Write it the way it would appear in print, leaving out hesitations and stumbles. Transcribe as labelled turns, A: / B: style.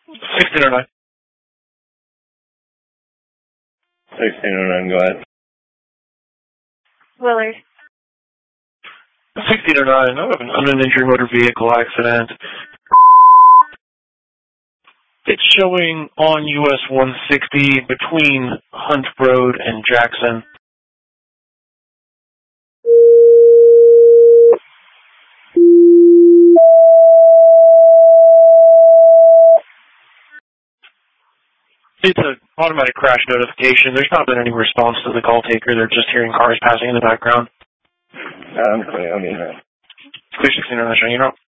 A: 1609.
B: 1609, go ahead.
C: Willard.
A: 1609, I have an uninjured motor vehicle accident. It's showing on US 160 between Hunt Road and Jackson. It's an automatic crash notification. There's not been any response to the call taker. They're just hearing cars passing in the background.
B: I'm clear, I'll be there.
A: Clear 1609, showing you know.